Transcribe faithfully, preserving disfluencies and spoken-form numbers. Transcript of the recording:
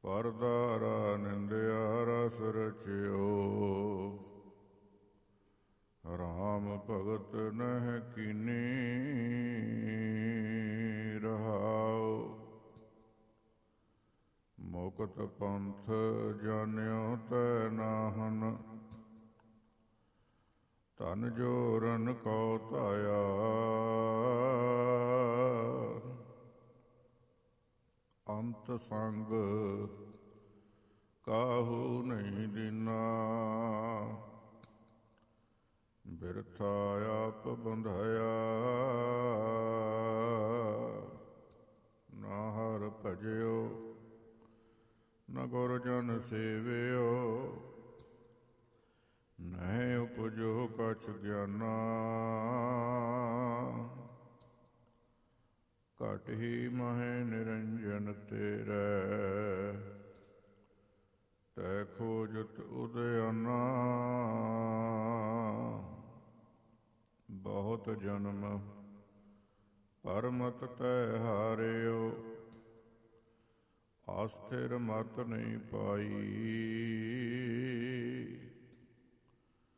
ਪਰਦਾਰਾ ਨਿੰਦਿਆ ਰਸ ਰਚਿਓ। ਰਾਮ ਭਗਤ ਨਹਿ ਕੀਨੀ ਰਹਾਉ। ਮੁਕਤ ਪੰਥ ਜਾਣਿਓ ਤੈ ਨਾਹਨ। ਧਨ ਜੋਰਨ ਕਉ ਧਾਇਆ। ਅੰਤ ਸੰਗ ਕਾਹੂ ਨਹੀਂ ਦੀਨਾ। ਬਿਰਥਾ ਆਪ ਬੰਧਾਇਆ। ਨਾ ਹਰਿ ਭਜਿਓ ਨ ਗੁਰ ਜਨ ਸੇਵਿਓ। ਨਹਿ ਉਪਜੋ ਕਛ ਗਿਆਨਾ। ਘਟ ਹੀ ਮਹਿ ਨਿਰੰਜਨ ਤੇਰੇ। ਤੈ ਖੋਜਤ ਉਦਯਾਨਾ। ਬਹੁਤ ਜਨਮ ਪਰਮਤ ਤੈ ਹਾਰਿਓ। ਆਸਥਿਰ ਮਤ ਨਹੀਂ ਪਾਈ।